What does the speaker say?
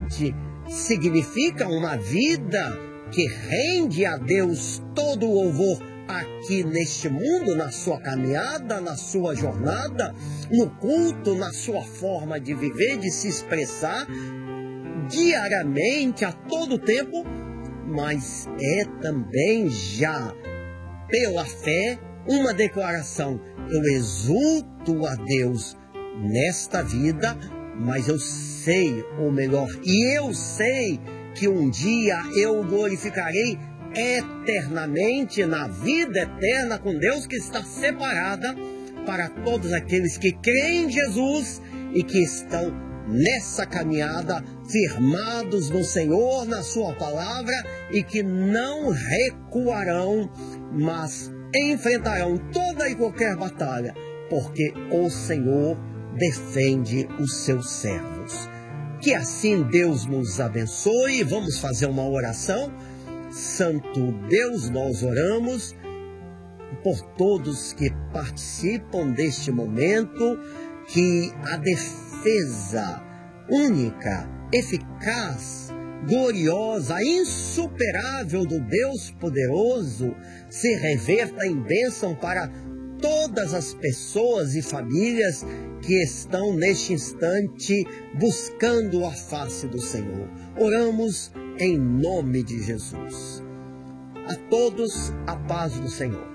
realmente significa uma vida que rende a Deus todo o louvor aqui neste mundo, na sua caminhada, na sua jornada, no culto, na sua forma de viver, de se expressar diariamente, a todo tempo, mas é também já pela fé uma declaração: eu exulto a Deus nesta vida, mas eu sei o melhor, e eu sei que um dia eu o glorificarei eternamente, na vida eterna com Deus, que está separada para todos aqueles que creem em Jesus e que estão nessa caminhada, firmados no Senhor, na sua palavra, e que não recuarão, mas enfrentarão toda e qualquer batalha, porque o Senhor defende os seus servos. Que assim Deus nos abençoe. Vamos fazer uma oração. Santo Deus, nós oramos por todos que participam deste momento, que a defesa única, eficaz, gloriosa, insuperável do Deus poderoso se reverta em bênção para todas as pessoas e famílias que estão neste instante buscando a face do Senhor. Oramos em nome de Jesus. A todos a paz do Senhor.